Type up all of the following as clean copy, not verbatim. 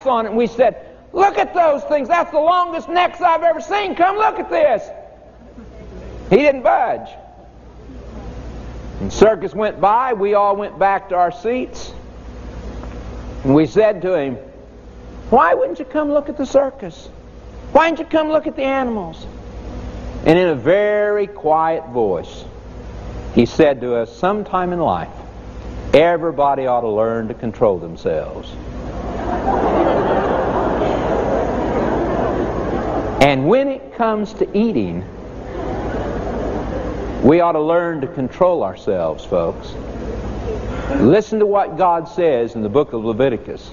on it, and we said, look at those things. That's the longest necks I've ever seen. Come look at this. He didn't budge. And circus went by. We all went back to our seats. And we said to him, why wouldn't you come look at the circus? Why didn't you come look at the animals? And in a very quiet voice, he said to us, sometime in life, everybody ought to learn to control themselves. And when it comes to eating, we ought to learn to control ourselves, folks. Listen to what God says in the book of Leviticus.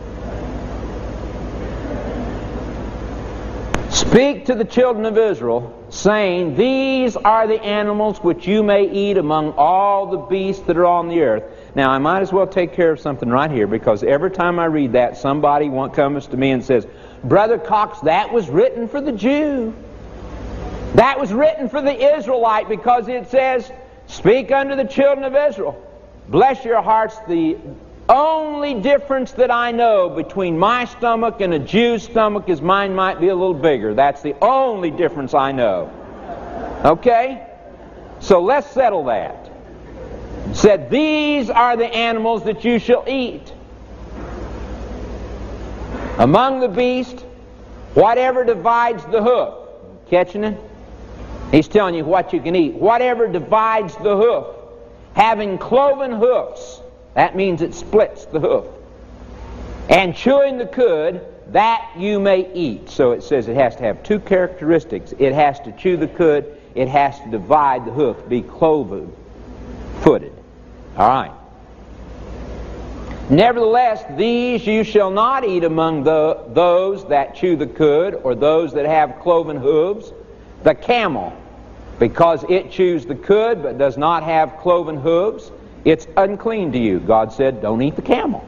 Speak to the children of Israel, saying, these are the animals which you may eat among all the beasts that are on the earth. Now, I might as well take care of something right here, because every time I read that, somebody comes to me and says, Brother Cox, that was written for the Jew. That was written for the Israelite, because it says, speak unto the children of Israel. Bless your hearts, the only difference that I know between my stomach and a Jew's stomach is mine might be a little bigger. That's the only difference I know. Okay? So let's settle that. It said, these are the animals that you shall eat. Among the beasts, whatever divides the hoof. Catching it? He's telling you what you can eat. Whatever divides the hoof, having cloven hoofs, that means it splits the hoof. And chewing the cud, that you may eat. So it says it has to have two characteristics. It has to chew the cud, it has to divide the hoof, be cloven-footed. All right. Nevertheless, these you shall not eat among those that chew the cud, or those that have cloven hooves. The camel, because it chews the cud but does not have cloven hooves, it's unclean to you. God said, don't eat the camel.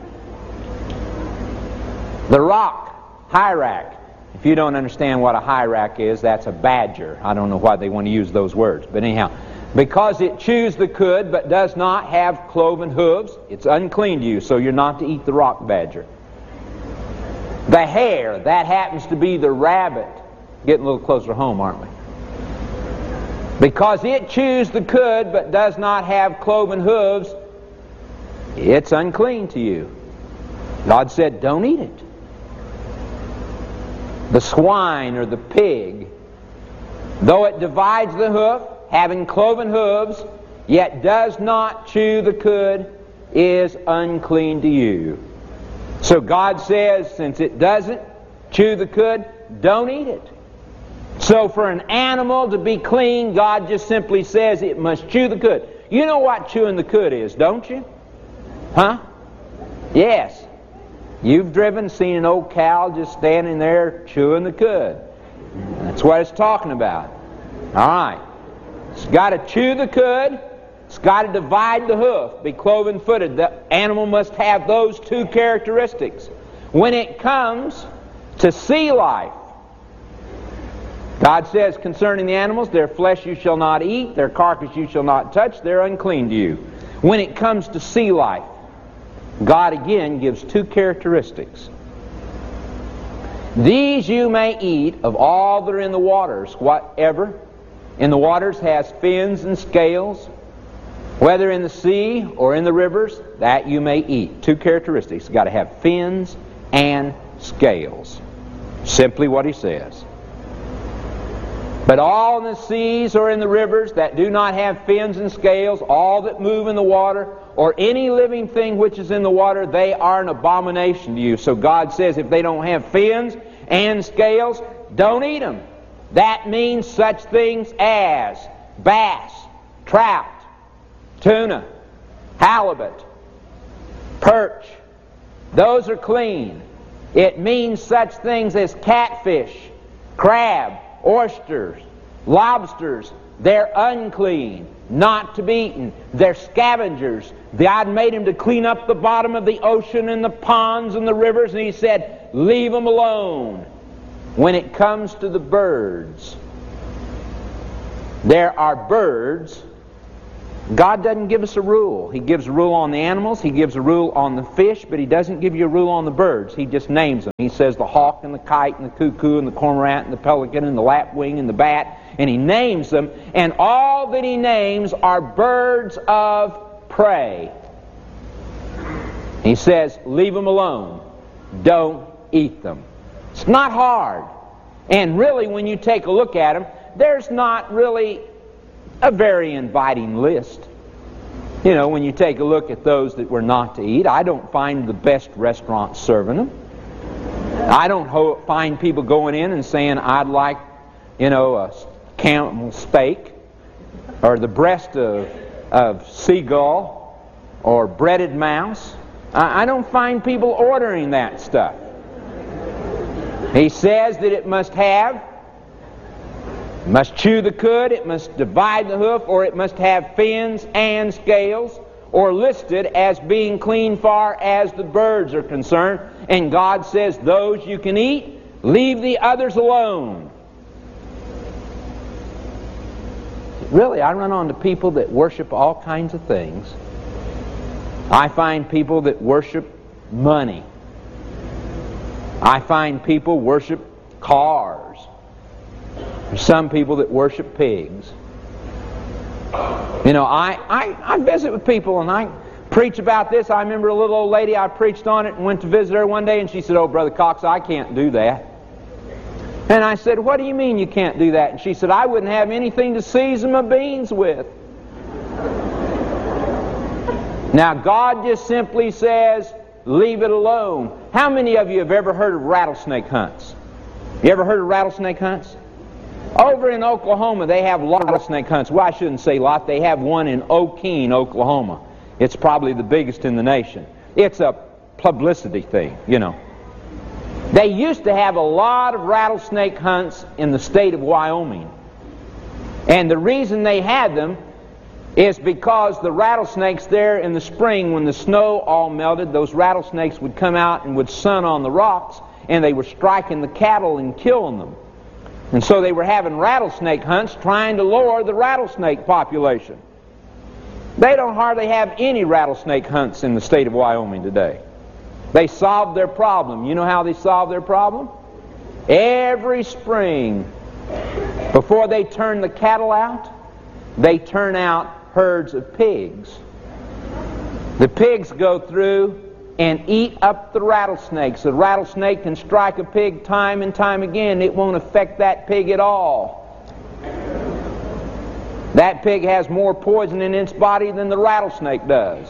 The rock, hyrax. If you don't understand what a hyrax is, that's a badger. I don't know why they want to use those words, but anyhow. Because it chews the cud but does not have cloven hooves, it's unclean to you, so you're not to eat the rock badger. The hare, that happens to be the rabbit. Getting a little closer home, aren't we? Because it chews the cud but does not have cloven hooves, it's unclean to you. God said, don't eat it. The swine or the pig, though it divides the hoof, having cloven hooves, yet does not chew the cud, is unclean to you. So God says, since it doesn't chew the cud, don't eat it. So for an animal to be clean, God just simply says it must chew the cud. You know what chewing the cud is, don't you? Huh? Yes. You've seen an old cow just standing there chewing the cud. That's what it's talking about. All right. It's got to chew the cud. It's got to divide the hoof, be cloven-footed. The animal must have those two characteristics. When it comes to sea life, God says concerning the animals, their flesh you shall not eat, their carcass you shall not touch, they're unclean to you. When it comes to sea life, God again gives two characteristics. These you may eat of all that are in the waters, whatever in the waters has fins and scales, whether in the sea or in the rivers, that you may eat. Two characteristics. You've got to have fins and scales. Simply what he says. But all in the seas or in the rivers that do not have fins and scales, all that move in the water, or any living thing which is in the water, they are an abomination to you. So God says if they don't have fins and scales, don't eat them. That means such things as bass, trout, tuna, halibut, perch. Those are clean. It means such things as catfish, crab, oysters, lobsters. They're unclean, not to be eaten. They're scavengers. God made them to clean up the bottom of the ocean and the ponds and the rivers, and he said, leave them alone. When it comes to the birds, there are birds God doesn't give us a rule. He gives a rule on the animals, He gives a rule on the fish, but He doesn't give you a rule on the birds. He just names them. He says the hawk and the kite and the cuckoo and the cormorant and the pelican and the lapwing and the bat, and He names them, and all that He names are birds of prey. He says, leave them alone. Don't eat them. It's not hard. And really, when you take a look at them, there's not really a very inviting list. You know, when you take a look at those that were not to eat, I don't find the best restaurants serving them. I don't find people going in and saying, I'd like, a camel steak, or the breast of seagull, or breaded mouse. I don't find people ordering that stuff. He says that it must chew the cud, it must divide the hoof, or it must have fins and scales, or listed as being clean far as the birds are concerned. And God says, those you can eat, leave the others alone. Really, I run onto people that worship all kinds of things. I find people that worship money. I find people worship cars. There's some people that worship pigs. I visit with people and I preach about this. I remember a little old lady, I preached on it and went to visit her one day, and she said, "Oh, Brother Cox, I can't do that." And I said, "What do you mean you can't do that?" And she said, "I wouldn't have anything to season my beans with." Now, God just simply says, leave it alone. How many of you have ever heard of rattlesnake hunts? You ever heard of rattlesnake hunts? Over in Oklahoma, they have a lot of rattlesnake hunts. Well, I shouldn't say a lot. They have one in Okeen, Oklahoma. It's probably the biggest in the nation. It's a publicity thing, They used to have a lot of rattlesnake hunts in the state of Wyoming. And the reason they had them is because the rattlesnakes there in the spring, when the snow all melted, those rattlesnakes would come out and would sun on the rocks, and they were striking the cattle and killing them. And so they were having rattlesnake hunts trying to lower the rattlesnake population. They don't hardly have any rattlesnake hunts in the state of Wyoming today. They solved their problem. You know how they solved their problem? Every spring, before they turn the cattle out, they turn out herds of pigs. The pigs go through and eat up the rattlesnakes. The rattlesnake can strike a pig time and time again. It won't affect that pig at all. That pig has more poison in its body than the rattlesnake does.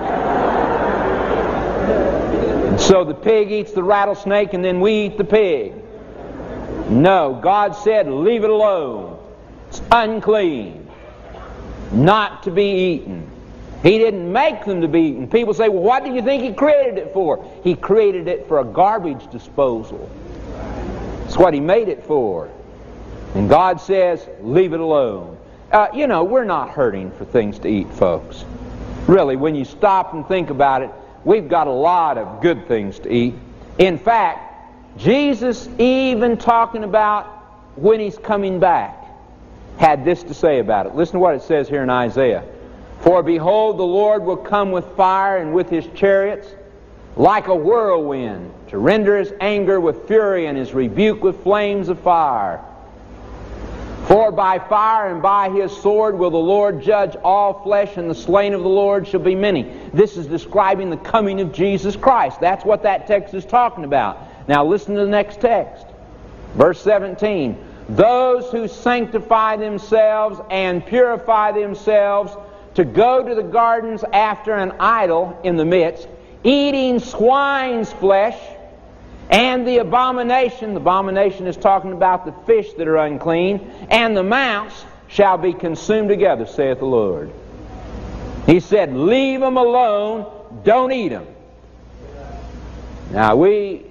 So the pig eats the rattlesnake and then we eat the pig. No, God said, leave it alone. It's unclean. Not to be eaten. He didn't make them to be eaten. People say, well, what do you think He created it for? He created it for a garbage disposal. That's what He made it for. And God says, leave it alone. We're not hurting for things to eat, folks. Really, when you stop and think about it, we've got a lot of good things to eat. In fact, Jesus, even talking about when He's coming back, had this to say about it. Listen to what it says here in Isaiah. For behold, the Lord will come with fire and with His chariots like a whirlwind, to render His anger with fury and His rebuke with flames of fire. For by fire and by His sword will the Lord judge all flesh, and the slain of the Lord shall be many. This is describing the coming of Jesus Christ. That's what that text is talking about. Now listen to the next text. Verse 17. Those who sanctify themselves and purify themselves to go to the gardens after an idol in the midst, eating swine's flesh, and the abomination is talking about the fish that are unclean, and the mouse shall be consumed together, saith the Lord. He said, leave them alone, don't eat them. Now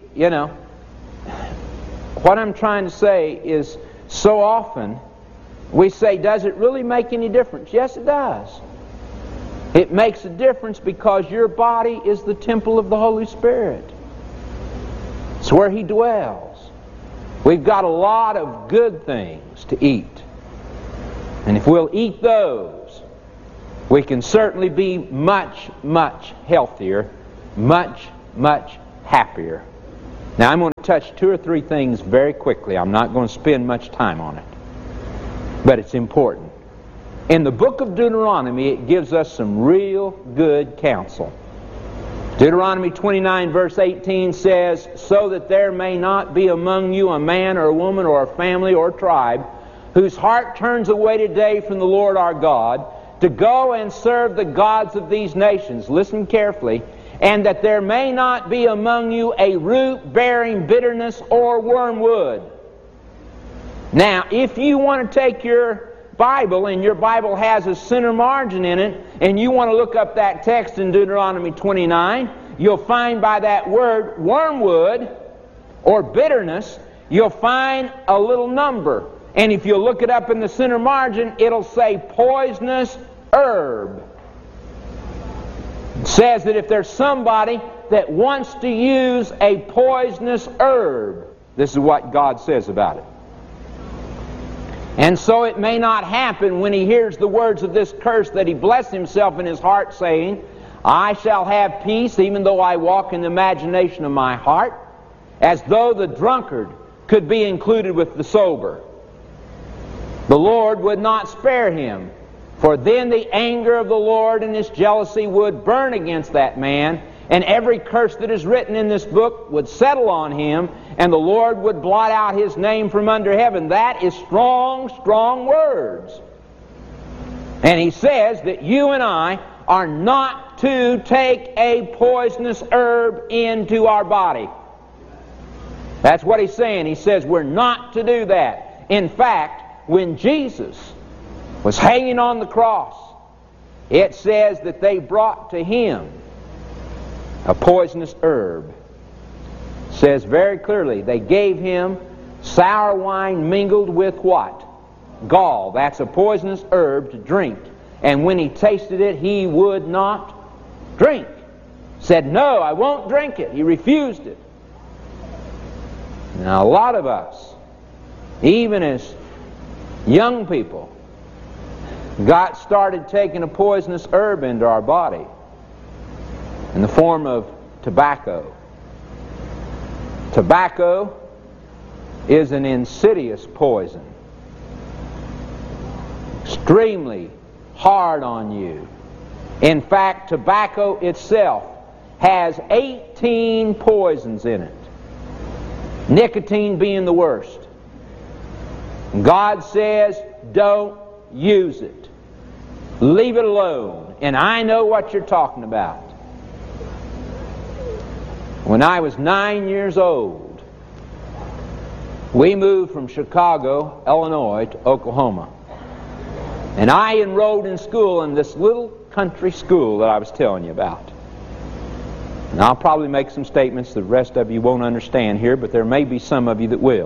what I'm trying to say is, so often we say, does it really make any difference? Yes, it does. It makes a difference because your body is the temple of the Holy Spirit. It's where He dwells. We've got a lot of good things to eat. And if we'll eat those, we can certainly be much, much healthier, much, much happier. Now I'm going to touch 2 or 3 things very quickly. I'm not going to spend much time on it, but it's important. In the book of Deuteronomy, it gives us some real good counsel. Deuteronomy 29 verse 18 says, "So that there may not be among you a man or a woman or a family or tribe whose heart turns away today from the Lord our God to go and serve the gods of these nations." Listen carefully. "And that there may not be among you a root bearing bitterness or wormwood." Now, if you want to take your Bible, and your Bible has a center margin in it, and you want to look up that text in Deuteronomy 29, you'll find by that word wormwood or bitterness, you'll find a little number. And if you look it up in the center margin, it'll say poisonous herb. It says that if there's somebody that wants to use a poisonous herb, this is what God says about it. And so it may not happen when he hears the words of this curse that he bless himself in his heart, saying, "I shall have peace even though I walk in the imagination of my heart," as though the drunkard could be included with the sober. The Lord would not spare him, for then the anger of the Lord and his jealousy would burn against that man, and every curse that is written in this book would settle on him, and the Lord would blot out his name from under heaven. That is strong, strong words. And he says that you and I are not to take a poisonous herb into our body. That's what he's saying. He says we're not to do that. In fact, when Jesus was hanging on the cross, it says that they brought to him a poisonous herb. It says very clearly, they gave him sour wine mingled with what? Gall. That's a poisonous herb to drink. And when he tasted it, he would not drink. Said, "No, I won't drink it." He refused it. Now a lot of us, even as young people, got started taking a poisonous herb into our body in the form of tobacco. Tobacco is an insidious poison, extremely hard on you. In fact, tobacco itself has 18 poisons in it, nicotine being the worst. God says, don't use it. Leave it alone. And I know what you're talking about. When I was 9 years old, we moved from Chicago, Illinois, to Oklahoma. And I enrolled in school in this little country school that I was telling you about. And I'll probably make some statements the rest of you won't understand here, but there may be some of you that will.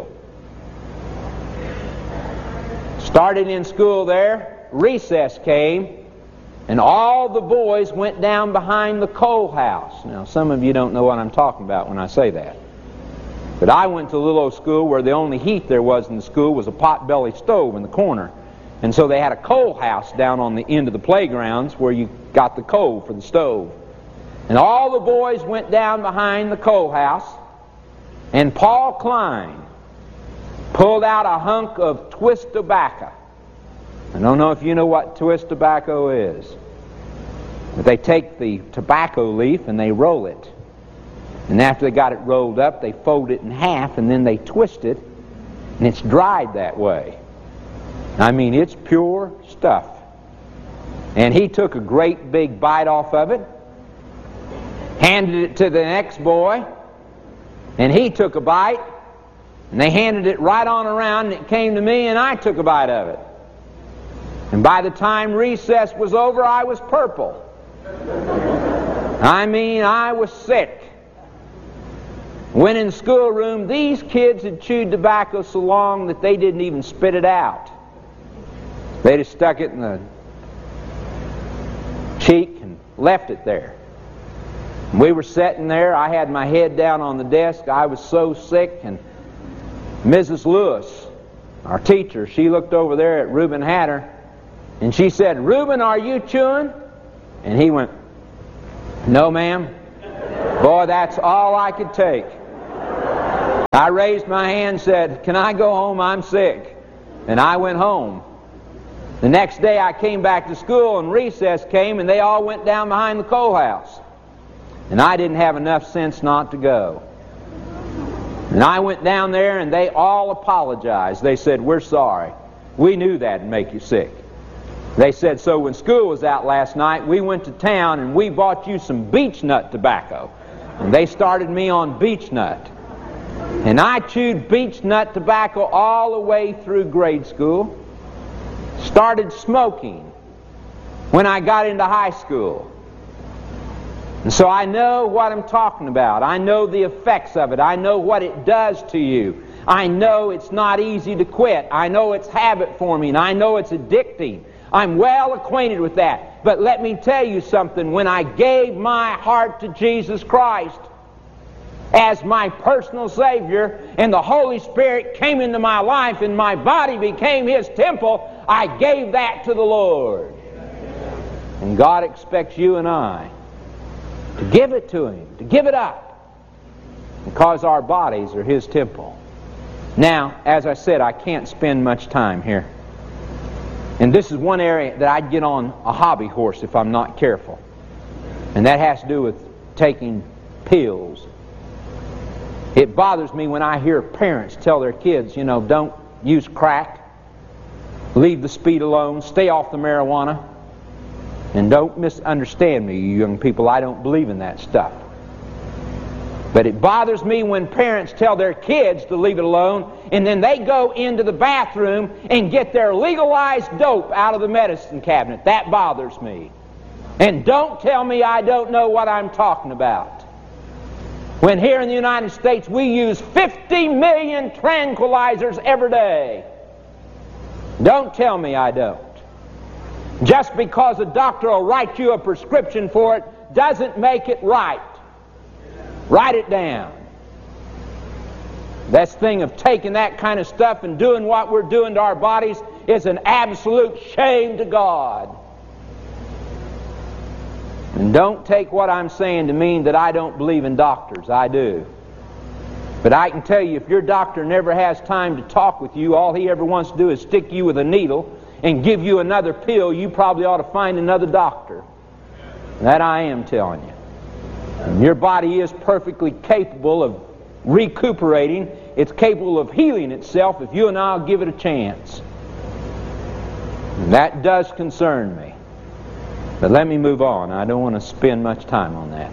Started in school there, recess came, and all the boys went down behind the coal house. Now, some of you don't know what I'm talking about when I say that. But I went to a little old school where the only heat there was in the school was a pot-belly stove in the corner. And so they had a coal house down on the end of the playgrounds where you got the coal for the stove. And all the boys went down behind the coal house, and Paul Klein pulled out a hunk of twist tobacco. I don't know if you know what twist tobacco is, but they take the tobacco leaf and they roll it. And after they got it rolled up, they fold it in half and then they twist it, and it's dried that way. I mean, it's pure stuff. And he took a great big bite off of it, handed it to the next boy, and he took a bite, and they handed it right on around, and it came to me, and I took a bite of it. And by the time recess was over, I was purple. I mean, I was sick. When in the schoolroom, these kids had chewed tobacco so long that they didn't even spit it out. They just stuck it in the cheek and left it there. We were sitting there. I had my head down on the desk. I was so sick. And Mrs. Lewis, our teacher, she looked over there at Reuben Hatter, And she said, "Reuben, are you chewing?" And he went, "No, ma'am." Boy, that's all I could take. I raised my hand and said, "Can I go home? I'm sick." And I went home. The next day I came back to school and recess came and they all went down behind the coal house. And I didn't have enough sense not to go. And I went down there and they all apologized. They said, "We're sorry. We knew that'd make you sick." They said, "So when school was out last night, we went to town and we bought you some beech nut tobacco." And they started me on beech nut. And I chewed beech nut tobacco all the way through grade school. Started smoking when I got into high school. And so I know what I'm talking about. I know the effects of it. I know what it does to you. I know it's not easy to quit. I know it's habit forming. I know it's addicting. I'm well acquainted with that. But let me tell you something. When I gave my heart to Jesus Christ as my personal Savior, and the Holy Spirit came into my life and my body became His temple, I gave that to the Lord. And God expects you and I to give it to Him, to give it up, because our bodies are His temple. Now, as I said, I can't spend much time here. And this is one area that I'd get on a hobby horse if I'm not careful. And that has to do with taking pills. It bothers me when I hear parents tell their kids, don't use crack, leave the speed alone, stay off the marijuana. And don't misunderstand me, you young people, I don't believe in that stuff. But it bothers me when parents tell their kids to leave it alone, and then they go into the bathroom and get their legalized dope out of the medicine cabinet. That bothers me. And don't tell me I don't know what I'm talking about. When here in the United States we use 50 million tranquilizers every day. Don't tell me I don't. Just because a doctor will write you a prescription for it doesn't make it right. Write it down. This thing of taking that kind of stuff and doing what we're doing to our bodies is an absolute shame to God. And don't take what I'm saying to mean that I don't believe in doctors. I do. But I can tell you, if your doctor never has time to talk with you, all he ever wants to do is stick you with a needle and give you another pill, you probably ought to find another doctor. That I am telling you. And your body is perfectly capable of recuperating. It's capable of healing itself if you and I will give it a chance. And that does concern me. But let me move on. I don't want to spend much time on that.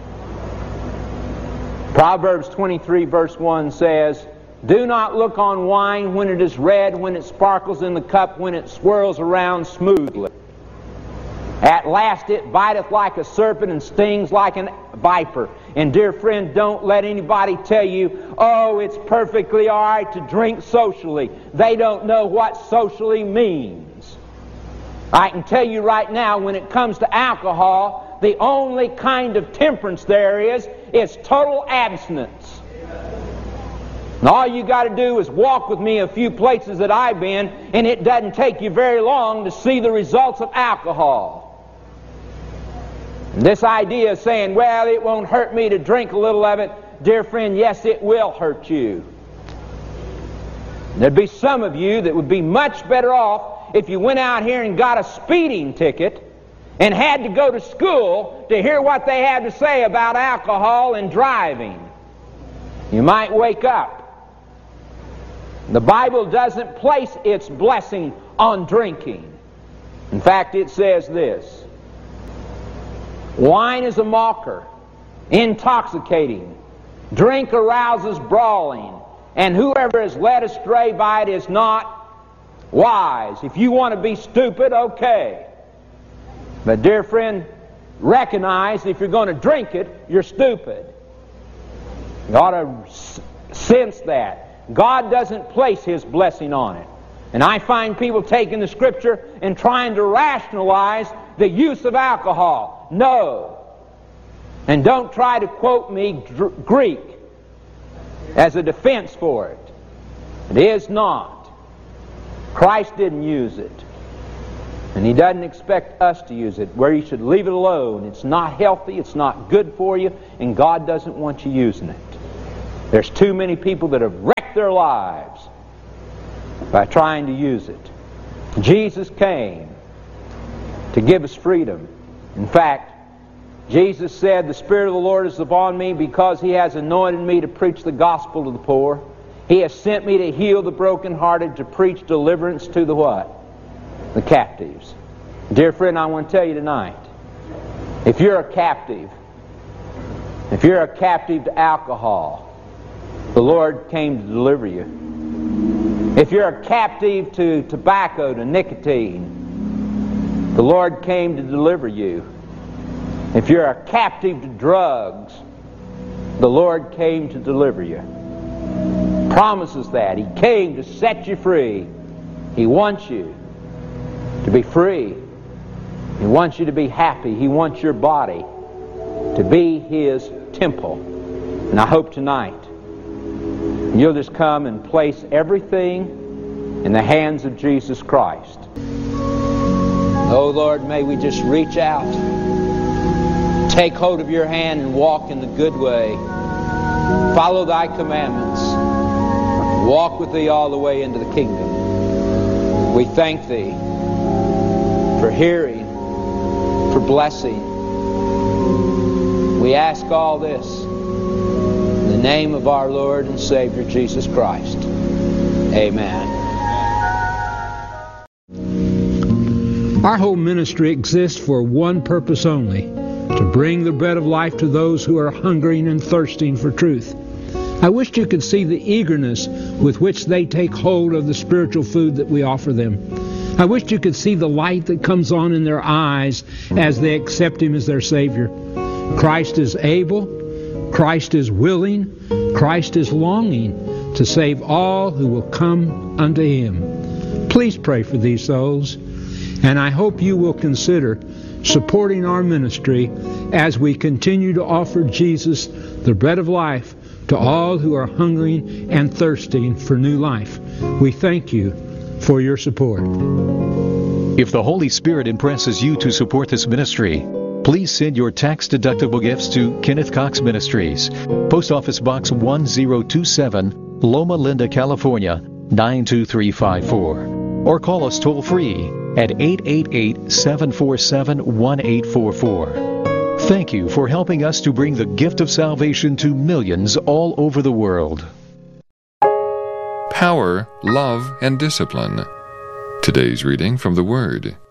Proverbs 23 verse 1 says, "Do not look on wine when it is red, when it sparkles in the cup, when it swirls around smoothly. At last it biteth like a serpent and stings like a viper." And dear friend, don't let anybody tell you, "Oh, it's perfectly all right to drink socially." They don't know what socially means. I can tell you right now, when it comes to alcohol, the only kind of temperance there is total abstinence. And all you got to do is walk with me a few places that I've been, and it doesn't take you very long to see the results of alcohol. And this idea of saying, "Well, it won't hurt me to drink a little of it," dear friend, yes, it will hurt you. There'd be some of you that would be much better off if you went out here and got a speeding ticket and had to go to school to hear what they had to say about alcohol and driving. You might wake up. The Bible doesn't place its blessing on drinking. In fact, it says this: "Wine is a mocker, intoxicating. Drink arouses brawling, and whoever is led astray by it is not wise." If you want to be stupid, okay. But dear friend, recognize if you're going to drink it, you're stupid. You ought to sense that. God doesn't place His blessing on it. And I find people taking the Scripture and trying to rationalize the use of alcohol. No. And don't try to quote me Greek as a defense for it. It is not. Christ didn't use it. And He doesn't expect us to use it, where you should leave it alone. It's not healthy, it's not good for you, and God doesn't want you using it. There's too many people that have wrecked their lives by trying to use it. Jesus came to give us freedom. In fact, Jesus said, "The Spirit of the Lord is upon me because He has anointed me to preach the gospel to the poor. He has sent me to heal the brokenhearted, to preach deliverance to the what? The captives." Dear friend, I want to tell you tonight, if you're a captive to alcohol, the Lord came to deliver you. If you're a captive to tobacco, to nicotine, the Lord came to deliver you. If you're a captive to drugs, the Lord came to deliver you. Promises that. He came to set you free. He wants you to be free. He wants you to be happy. He wants your body to be His temple. And I hope tonight you'll just come and place everything in the hands of Jesus Christ. Oh Lord, may we just reach out, take hold of your hand and walk in the good way. Follow thy commandments. Walk with thee all the way into the kingdom. We thank thee for hearing, for blessing. We ask all this in the name of our Lord and Savior Jesus Christ. Amen. Our whole ministry exists for one purpose only, to bring the bread of life to those who are hungering and thirsting for truth. I wished you could see the eagerness with which they take hold of the spiritual food that we offer them. I wished you could see the light that comes on in their eyes as they accept Him as their Savior. Christ is able, Christ is willing, Christ is longing to save all who will come unto Him. Please pray for these souls, and I hope you will consider supporting our ministry as we continue to offer Jesus, the bread of life, to all who are hungering and thirsting for new life. We thank you for your support. If the Holy Spirit impresses you to support this ministry, please send your tax-deductible gifts to Kenneth Cox Ministries, Post Office Box 1027, Loma Linda, California, 92354. Or call us toll-free at 888-747-1844. Thank you for helping us to bring the gift of salvation to millions all over the world. Power, Love, and Discipline. Today's reading from the Word.